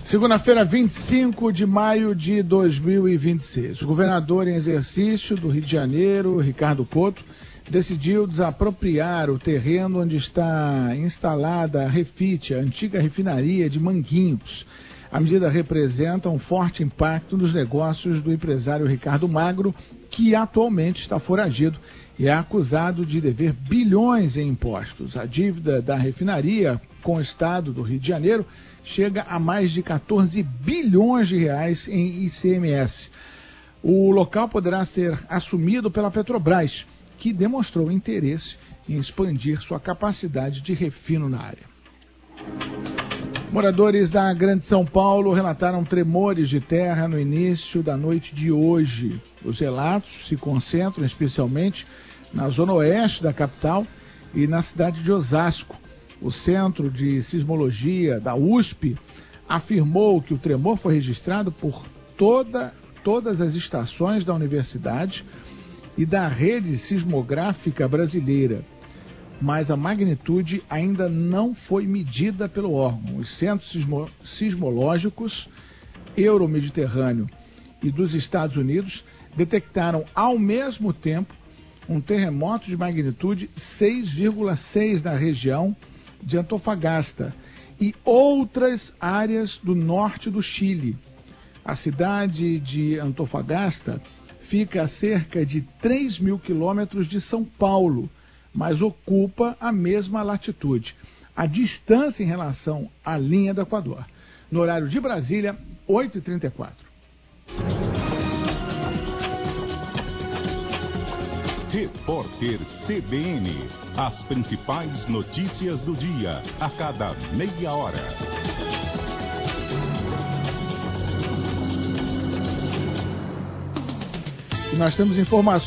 Segunda-feira, 25 de maio de 2026. O governador em exercício do Rio de Janeiro, Ricardo Couto, decidiu desapropriar o terreno onde está instalada a Refit, a antiga refinaria de Manguinhos. A medida representa um forte impacto nos negócios do empresário Ricardo Magro, que atualmente está foragido e é acusado de dever bilhões em impostos. A dívida da refinaria com o estado do Rio de Janeiro chega a mais de 14 bilhões de reais em ICMS. O local poderá ser assumido pela Petrobras, que demonstrou interesse em expandir sua capacidade de refino na área. Moradores da Grande São Paulo relataram tremores de terra no início da noite de hoje. Os relatos se concentram especialmente na zona oeste da capital e na cidade de Osasco. O Centro de Sismologia da USP afirmou que o tremor foi registrado por todas as estações da universidade e da rede sismográfica brasileira, mas a magnitude ainda não foi medida pelo órgão. Os centros sismológicos Euro-Mediterrâneo e dos Estados Unidos detectaram ao mesmo tempo um terremoto de magnitude 6,6 na região de Antofagasta e outras áreas do norte do Chile. A cidade de Antofagasta fica a cerca de 3.000 quilômetros de São Paulo, mas ocupa a mesma latitude, a distância em relação à linha do Equador. No horário de Brasília, 8h34. Repórter CBN. As principais notícias do dia, a cada meia hora. Nós temos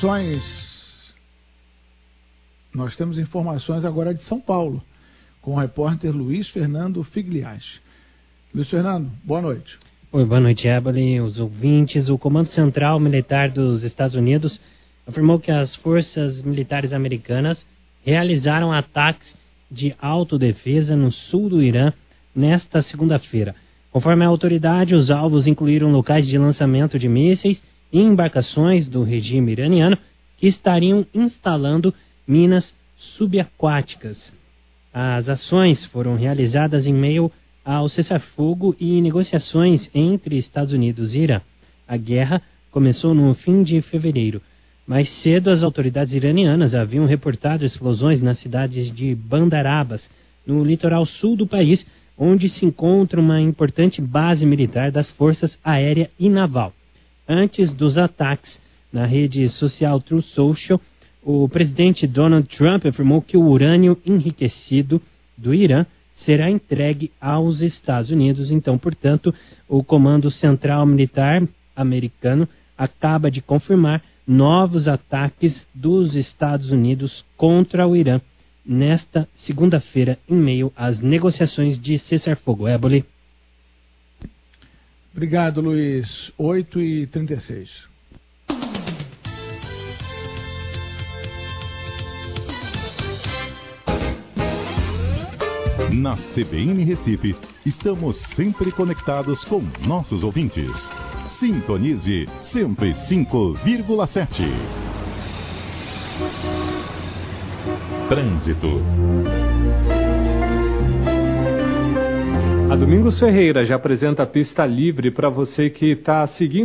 informações agora de São Paulo, com o repórter Luiz Fernando Figliaschi. Luiz Fernando, boa noite. Oi, boa noite, Éboli, os ouvintes. O Comando Central Militar dos Estados Unidos afirmou que as forças militares americanas realizaram ataques de autodefesa no sul do Irã nesta segunda-feira. Conforme a autoridade, os alvos incluíram locais de lançamento de mísseis e embarcações do regime iraniano que estariam instalando minas subaquáticas. As ações foram realizadas em meio ao cessar-fogo e negociações entre Estados Unidos e Irã. A guerra começou no fim de fevereiro. Mais cedo, as autoridades iranianas haviam reportado explosões nas cidades de Bandarabas, no litoral sul do país, onde se encontra uma importante base militar das Forças Aérea e Naval. Antes dos ataques, na rede social Truth Social, o presidente Donald Trump afirmou que o urânio enriquecido do Irã será entregue aos Estados Unidos. Então, portanto, o Comando Central Militar americano acaba de confirmar novos ataques dos Estados Unidos contra o Irã nesta segunda-feira, em meio às negociações de cessar-fogo. Éboli. Obrigado, Luiz. 8h36. Na CBN Recife, estamos sempre conectados com nossos ouvintes. Sintonize 105,7. Trânsito. A Domingos Ferreira já apresenta a pista livre para você que está seguindo